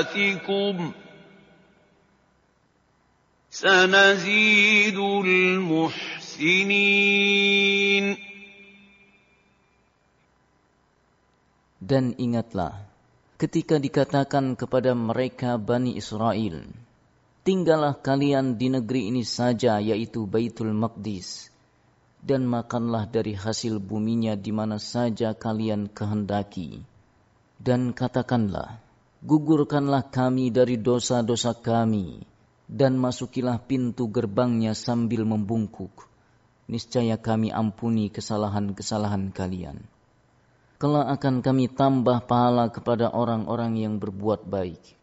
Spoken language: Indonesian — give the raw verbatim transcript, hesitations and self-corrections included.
آيَاتِكُمْ سَنَزِيدُ الْمُحْسِنِينَ. Dan ingatlah ketika dikatakan kepada mereka Bani Israel, tinggallah kalian di negeri ini saja, yaitu Baitul Maqdis, dan makanlah dari hasil buminya di mana saja kalian kehendaki. Dan katakanlah, gugurkanlah kami dari dosa-dosa kami, dan masukilah pintu gerbangnya sambil membungkuk. Niscaya kami ampuni kesalahan-kesalahan kalian. Kelak akan kami tambah pahala kepada orang-orang yang berbuat baik.